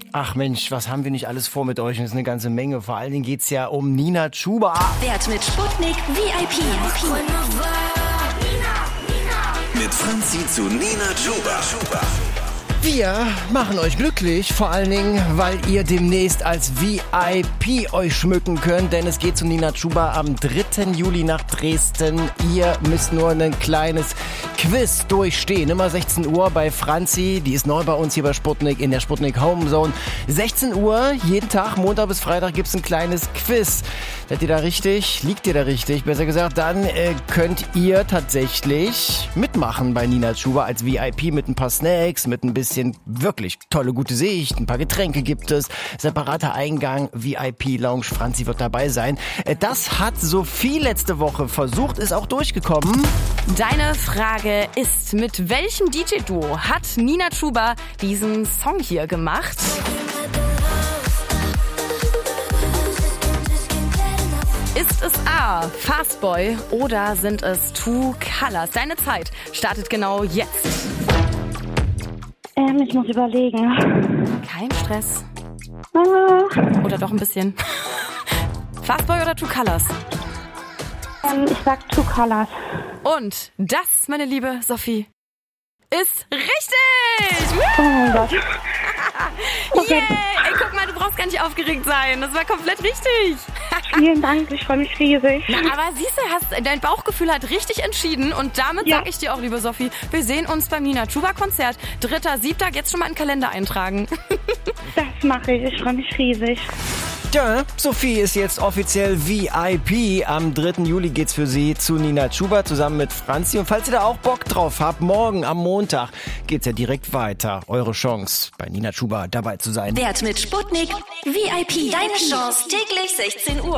Ach Mensch, was haben wir nicht alles vor mit euch? Das ist eine ganze Menge. Vor allen Dingen geht's ja um Nina Chuba. Wert mit Sputnik VIP. Mit Franzi zu Nina Chuba. Wir machen euch glücklich, vor allen Dingen, weil ihr demnächst als VIP euch schmücken könnt, denn es geht zu Nina Chuba am 3. Juli nach Dresden. Ihr müsst nur ein kleines Quiz durchstehen. Immer 16 Uhr bei Franzi, die ist neu bei uns hier bei Sputnik in der Sputnik Home Zone. 16 Uhr, jeden Tag, Montag bis Freitag gibt's ein kleines Quiz. Seid ihr da richtig? Liegt ihr da richtig? Besser gesagt, dann könnt ihr tatsächlich mitmachen bei Nina Chuba als VIP mit ein paar Snacks, mit ein bisschen wirklich tolle, gute Sicht, ein paar Getränke gibt es, separater Eingang, VIP-Lounge, Franzi wird dabei sein. Das hat Sophie letzte Woche versucht, ist auch durchgekommen. Deine Frage ist, mit welchem DJ-Duo hat Nina Chuba diesen Song hier gemacht? Ist es A, Fastboy oder sind es Two Colors? Deine Zeit startet genau jetzt. Ich muss überlegen. Kein Stress. Oder doch ein bisschen. Fastboy oder Two Colors? Ich sag Two Colors. Und das, meine liebe Sophie, ist richtig! Oh mein Gott. Yeah! Ey, guck mal, du brauchst gar nicht aufgeregt sein. Das war komplett richtig. Vielen Dank, ich freue mich riesig. Na, aber siehst du, dein Bauchgefühl hat richtig entschieden. Und damit sag ich dir auch, liebe Sophie, wir sehen uns beim Nina Chuba Konzert. 3.7. Jetzt schon mal in den Kalender eintragen. Das mache ich freue mich riesig. Ja, Sophie ist jetzt offiziell VIP. Am 3. Juli geht's für sie zu Nina Chuba zusammen mit Franzi. Und falls ihr da auch Bock drauf habt, morgen am Montag geht's ja direkt weiter. Eure Chance, bei Nina Chuba dabei zu sein. Wert mit Sputnik VIP. Deine Chance täglich 16 Uhr.